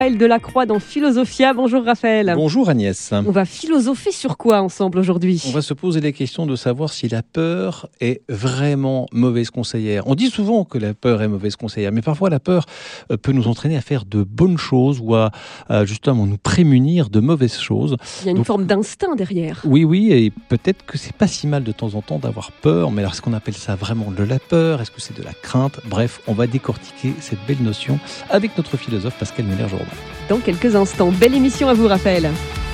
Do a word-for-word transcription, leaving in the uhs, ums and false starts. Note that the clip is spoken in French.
Raphaël Delacroix dans Philosophia. Bonjour Raphaël. Bonjour Agnès. On va philosopher sur quoi ensemble aujourd'hui ? On va se poser la question de savoir si la peur est vraiment mauvaise conseillère. On dit souvent que la peur est mauvaise conseillère, mais parfois la peur peut nous entraîner à faire de bonnes choses ou à, à justement nous prémunir de mauvaises choses. Il y a une Donc, forme d'instinct derrière. Oui, oui, et peut-être que c'est pas si mal de temps en temps d'avoir peur, mais alors est-ce qu'on appelle ça vraiment de la peur ? Est-ce que c'est de la crainte ? Bref, on va décortiquer cette belle notion avec notre philosophe Pascal Muller-Jourdan. Dans quelques instants. Belle émission à vous Raphaël.